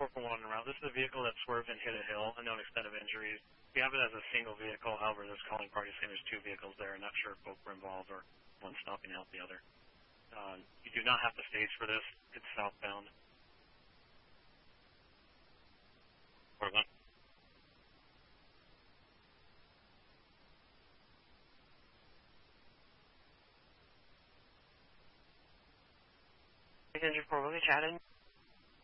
441 en route. This is a vehicle that swerved and hit a hill, unknown extent of injuries. We have it as a single vehicle, however, this calling party is saying there's two vehicles there. I'm not sure if both were involved or one stopping to help the other. You do not have to stage for this. It's southbound. 41. Engine 4, will be chatting.